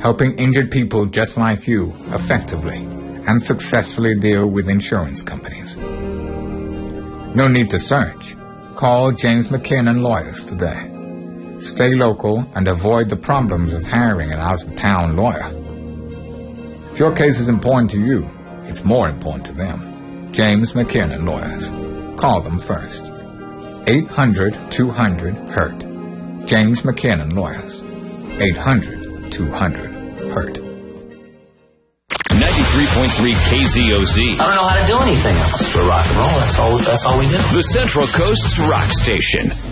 helping injured people just like you effectively and successfully deal with insurance companies. No need to search. Call James McKinnon Lawyers today. Stay local and avoid the problems of hiring an out-of-town lawyer. If your case is important to you, it's more important to them. James McKinnon Lawyers. Call them first. 800-200-HURT. James McKinnon Lawyers. 800-200-HURT. 93.3 KZOZ. I don't know how to do anything else for rock and roll. That's all we do. The Central Coast Rock Station.